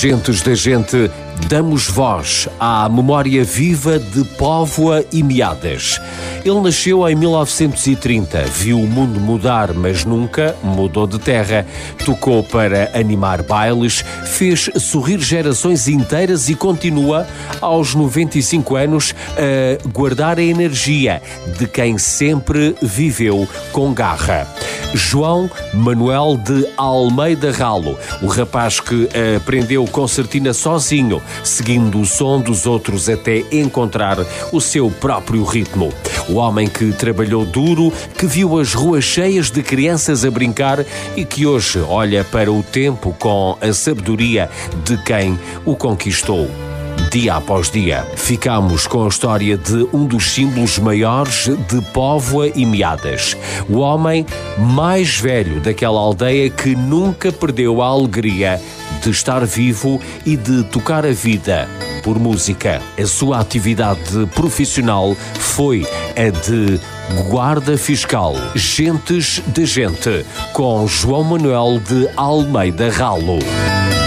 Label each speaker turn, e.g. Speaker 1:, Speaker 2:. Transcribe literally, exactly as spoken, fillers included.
Speaker 1: Gentes da Gente, damos voz à memória viva de Póvoa e Meadas. Ele nasceu em mil novecentos e trinta, viu o mundo mudar, mas nunca mudou de terra. Tocou para animar bailes, fez sorrir gerações inteiras e continua, aos noventa e cinco anos, a guardar a energia de quem sempre viveu com garra. João Manuel de Almeida Ralo, o rapaz que aprendeu concertina sozinho, seguindo o som dos outros até encontrar o seu próprio ritmo. O homem que trabalhou duro, que viu as ruas cheias de crianças a brincar e que hoje olha para o tempo com a sabedoria de quem o conquistou. Dia após dia, ficamos com a história de um dos símbolos maiores de Póvoa e Meadas. O homem mais velho daquela aldeia que nunca perdeu a alegria de estar vivo e de tocar a vida por música. A sua atividade profissional foi a de guarda fiscal. Gentes da Gente, com João Manuel de Almeida Ralo.